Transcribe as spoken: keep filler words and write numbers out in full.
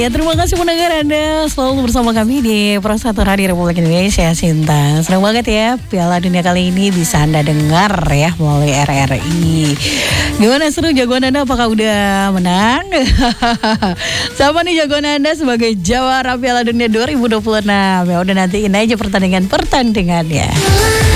Ya, terima kasih pendengar Anda selalu bersama kami di Pro satu Radio Republik Indonesia, Sinta. Senang banget ya Piala Dunia kali ini bisa Anda dengar ya melalui R R I. Gimana, seru jagoan Anda, apakah udah menang? Siapa nih jagoan Anda sebagai jawara Piala Dunia dua ribu dua puluh enam? Ya udah, nantiin aja pertandingan-pertandingannya.